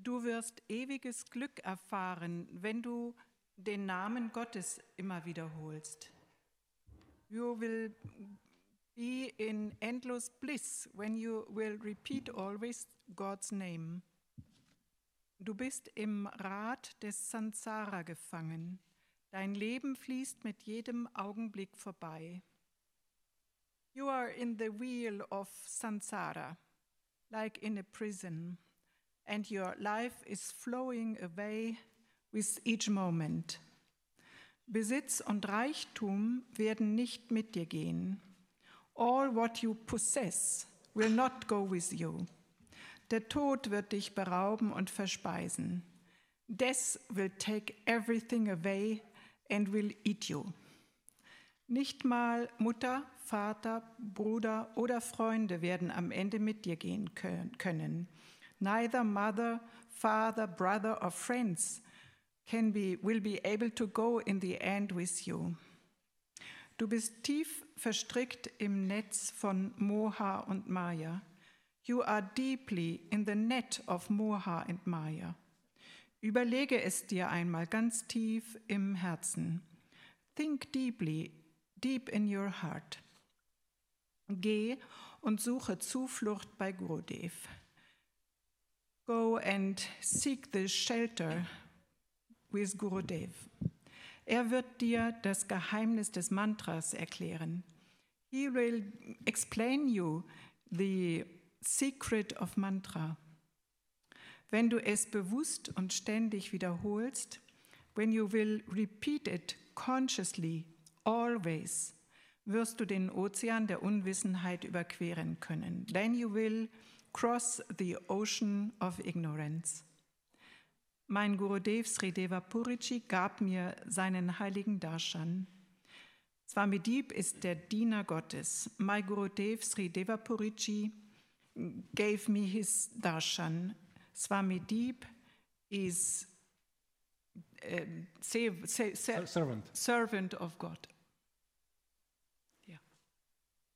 Du wirst ewiges Glück erfahren, wenn du den Namen Gottes immer wiederholst. You will be in endless bliss when you will repeat always God's name. Du bist im Rad des Samsara gefangen. Dein Leben fließt mit jedem Augenblick vorbei. You are in the wheel of Samsara, like in a prison, and your life is flowing away with each moment. Besitz und Reichtum werden nicht mit dir gehen. All what you possess will not go with you. Der Tod wird dich berauben und verspeisen. Death will take everything away and will eat you. Nicht mal Mutter, Vater, Bruder oder Freunde werden am Ende mit dir gehen können. Neither mother, father, brother or friends will be able to go in the end with you. Du bist tief verstrickt im Netz von Moha und Maya. You are deeply in the net of Moha and Maya. Überlege es dir einmal ganz tief im Herzen. Think deeply, deep in your heart. Geh und suche Zuflucht bei Gurudev. Go and seek the shelter with Gurudev. Er wird dir das Geheimnis des Mantras erklären. He will explain you the secret of mantra. Wenn du es bewusst und ständig wiederholst, when you will repeat it consciously, always, wirst du den Ozean der Unwissenheit überqueren können. Then you will cross the ocean of ignorance. Mein Gurudev Sri Devapuriji gab mir seinen heiligen Darshan. Swami Deep ist der Diener Gottes. My Gurudev Sri Devapuriji gave me his darshan. Swami Deep is servant of God.